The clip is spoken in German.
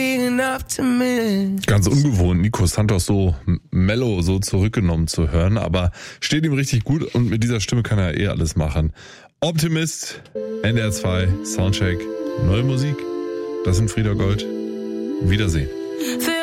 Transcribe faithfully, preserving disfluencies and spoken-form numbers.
Ganz ungewohnt, Nico Santos so mellow, so zurückgenommen zu hören, aber steht ihm richtig gut und mit dieser Stimme kann er eh alles machen. Optimist, N D R zwei, Soundcheck, neue Musik, das sind Frieda Gold. Wiedersehen.